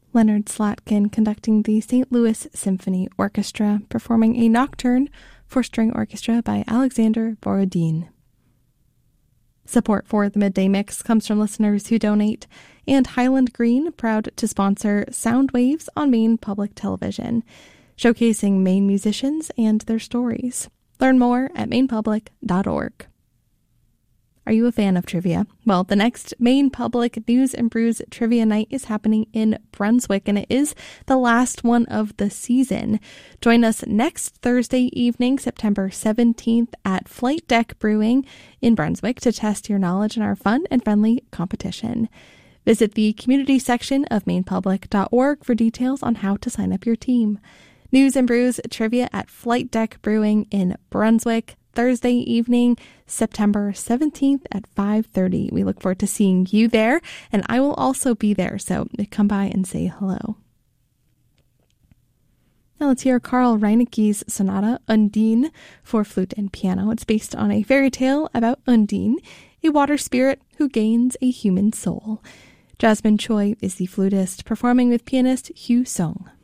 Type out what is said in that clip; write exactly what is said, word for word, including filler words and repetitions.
Leonard Slatkin conducting the Saint Louis Symphony Orchestra, performing a nocturne for string orchestra by Alexander Borodin. Support for the Midday Mix comes from listeners who donate, and Highland Green, proud to sponsor Sound Waves on Maine Public Television, showcasing Maine musicians and their stories. Learn more at maine public dot org. Are you a fan of trivia? Well, the next Maine Public News and Brews Trivia Night is happening in Brunswick, and it is the last one of the season. Join us next Thursday evening, September seventeenth, at Flight Deck Brewing in Brunswick to test your knowledge in our fun and friendly competition. Visit the community section of maine public dot org for details on how to sign up your team. News and Brews Trivia at Flight Deck Brewing in Brunswick, Thursday evening, September seventeenth at five thirty. We look forward to seeing you there, and I will also be there, so come by and say hello. Now let's hear Carl Reineke's sonata Undine for flute and piano. It's based on a fairy tale about Undine, a water spirit who gains a human soul. Jasmine Choi is the flutist, performing with pianist Hugh Sung.